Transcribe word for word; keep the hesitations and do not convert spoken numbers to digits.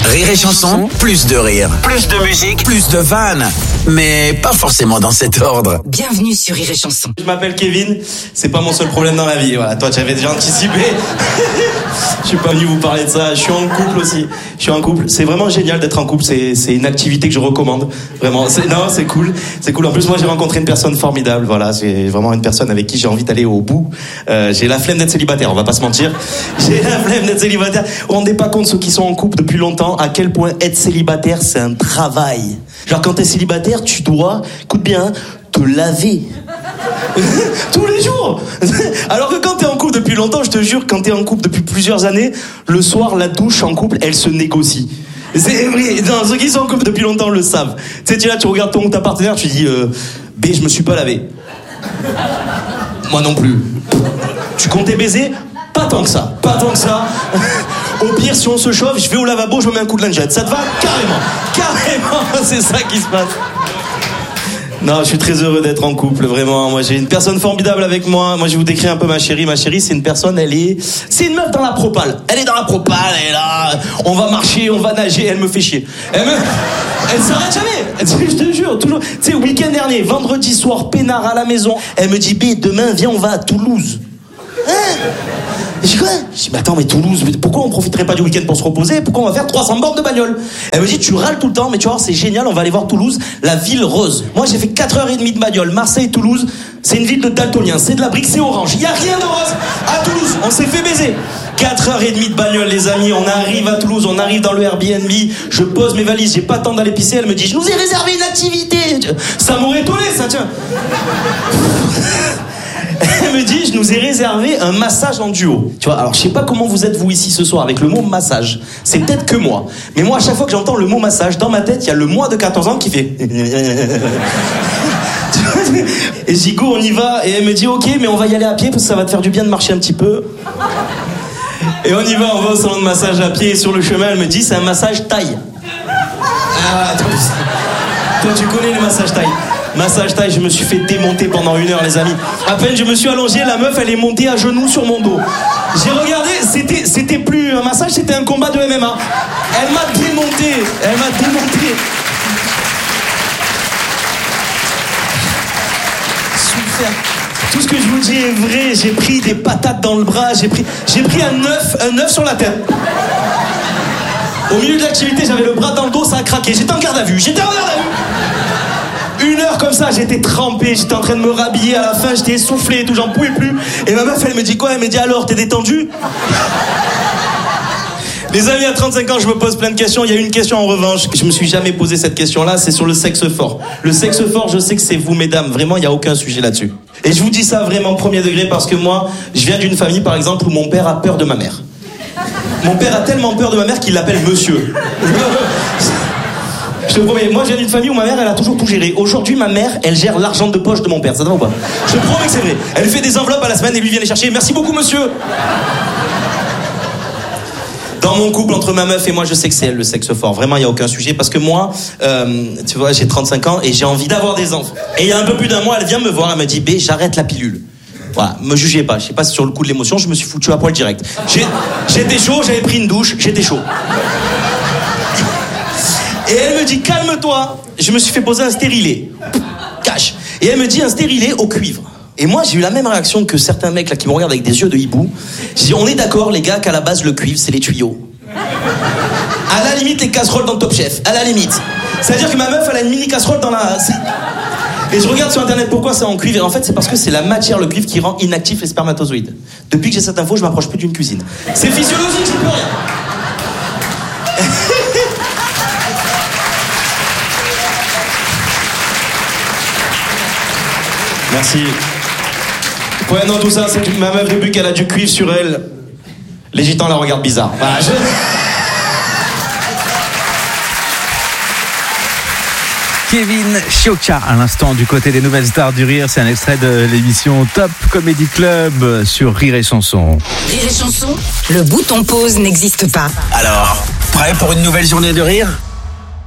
Rire et Chanson, plus de rire, plus de musique, plus de vannes. Mais pas forcément dans cet ordre. Bienvenue sur Rire et Chanson. Je m'appelle Kevin, c'est pas mon seul problème dans la vie. Voilà, toi tu avais déjà anticipé. Je suis pas venu vous parler de ça. Je suis en couple aussi. Je suis en couple. C'est vraiment génial d'être en couple. C'est, c'est une activité que je recommande. Vraiment. C'est, non, c'est cool. C'est cool. En plus, moi, j'ai rencontré une personne formidable. Voilà, c'est vraiment une personne avec qui j'ai envie d'aller au bout. Euh, j'ai la flemme d'être célibataire. On va pas se mentir. J'ai la flemme d'être célibataire. Vous vous rendez pas compte, ceux qui sont en couple depuis longtemps, à quel point être célibataire, c'est un travail. Genre, quand t'es célibataire, tu dois, écoute bien, te laver. Tous les jours. Alors que quand t'es en couple depuis longtemps, je te jure, quand t'es en couple depuis plusieurs années, le soir, la douche en couple, elle se négocie. C'est vrai. Non, ceux qui sont en couple depuis longtemps le savent. Tu sais, tu es là, tu regardes ton ta partenaire, tu dis euh, B, je me suis pas lavé. Moi non plus. Tu comptais baiser? Pas tant que ça. Pas tant que ça. Au pire, si on se chauffe, je vais au lavabo, je me mets un coup de lingette. Ça te va? Carrément. Carrément, c'est ça qui se passe. Non, je suis très heureux d'être en couple, vraiment. Moi, j'ai une personne formidable avec moi. Moi, je vais vous décrire un peu ma chérie. Ma chérie, c'est une personne, elle est... C'est une meuf dans la propale. Elle est dans la propale, elle est là. On va marcher, on va nager, elle me fait chier. Elle me... Elle s'arrête jamais. Je te jure, toujours. Tu sais, week-end dernier, vendredi soir, peinard à la maison. Elle me dit, B, demain, viens, on va à Toulouse. Hein? Je dis quoi? Je dis mais attends, mais Toulouse, pourquoi on profiterait pas du week-end pour se reposer? Pourquoi on va faire trois cents bornes de bagnole? Elle me dit tu râles tout le temps, mais tu vas voir c'est génial, on va aller voir Toulouse, la ville rose. Moi j'ai fait quatre heures trente de bagnole, Marseille, Toulouse, c'est une ville de daltoniens, c'est de la brique, c'est orange, il y a rien de rose à Toulouse, on s'est fait baiser. quatre heures trente de bagnole les amis, on arrive à Toulouse, on arrive dans le Airbnb, je pose mes valises, j'ai pas le temps d'aller pisser, elle me dit je nous ai réservé une activité. Ça m'aurait étonné ça, tiens. Elle me dit, je nous ai réservé un massage en duo. Tu vois, alors je sais pas comment vous êtes vous ici ce soir avec le mot massage. C'est peut-être que moi. Mais moi, à chaque fois que j'entends le mot massage, dans ma tête, il y a le moi de quatorze ans qui fait... Et je dis, go, on y va. Et elle me dit, ok, mais on va y aller à pied parce que ça va te faire du bien de marcher un petit peu. Et on y va, on va au salon de massage à pied. Et sur le chemin, elle me dit, c'est un massage taille. Ah, toi, toi tu connais les massages taille. Massage taille, je me suis fait démonter pendant une heure, les amis. À peine je me suis allongé, la meuf, elle est montée à genoux sur mon dos. J'ai regardé, c'était, c'était plus un massage, c'était un combat de M M A. Elle m'a démonté, elle m'a démonté. Super. Tout ce que je vous dis est vrai. J'ai pris des patates dans le bras, j'ai pris, j'ai pris un œuf, un œuf sur la tête. Au milieu de l'activité, j'avais le bras dans le dos, ça a craqué. J'étais en garde à vue, j'étais en garde à vue. Une heure comme ça, j'étais trempé, j'étais en train de me rhabiller, à la fin j'étais essoufflé et tout, j'en pouvais plus. Et ma meuf elle me dit quoi? Elle me dit alors, t'es détendu? Les amis, à trente-cinq ans, je me pose plein de questions. Il y a une question en revanche, je me suis jamais posé cette question-là, c'est sur le sexe fort. Le sexe fort, je sais que c'est vous mesdames, vraiment il n'y a aucun sujet là-dessus. Et je vous dis ça vraiment premier degré parce que moi, je viens d'une famille par exemple où mon père a peur de ma mère. Mon père a tellement peur de ma mère qu'il l'appelle monsieur. Je te promets, moi je viens d'une famille où ma mère elle a toujours tout géré. Aujourd'hui ma mère elle gère l'argent de poche de mon père, ça te va ou pas? Je te promets que c'est vrai. Elle fait des enveloppes à la semaine et lui vient les chercher. Merci beaucoup monsieur. Dans mon couple entre ma meuf et moi, je sais que c'est elle le sexe fort. Vraiment il n'y a aucun sujet parce que moi euh, tu vois j'ai trente-cinq ans et j'ai envie d'avoir des enfants. Et il y a un peu plus d'un mois elle vient me voir, elle me dit B j'arrête la pilule. Voilà, me jugez pas, je sais pas si sur le coup de l'émotion je me suis foutu à poil direct. J'ai, j'étais chaud, j'avais pris une douche, j'étais chaud. Et elle me dit, calme-toi. Je me suis fait poser un stérilet. Cache. Et elle me dit, un stérilet au cuivre. Et moi, j'ai eu la même réaction que certains mecs là qui me regardent avec des yeux de hibou. J'ai dit, on est d'accord, les gars, qu'à la base, le cuivre, c'est les tuyaux. À la limite, les casseroles dans Top Chef. À la limite. C'est-à-dire que ma meuf, elle a une mini casserole dans la... Et je regarde sur internet pourquoi c'est en cuivre. Et en fait, c'est parce que c'est la matière, le cuivre, qui rend inactifs les spermatozoïdes. Depuis que j'ai cette info, je m'approche plus d'une cuisine. C'est physiologique, je peux rien. Merci. Ouais, non, tout ça, c'est que ma meuf, depuis qu'elle a du cuivre sur elle, les gitans la regardent bizarre. Voilà, je... Kevin Chioca, à l'instant, du côté des nouvelles stars du rire. C'est un extrait de l'émission Top Comedy Club sur Rire et Chanson. Rire et Chanson, le bouton pause n'existe pas. Alors, prêt pour une nouvelle journée de rire?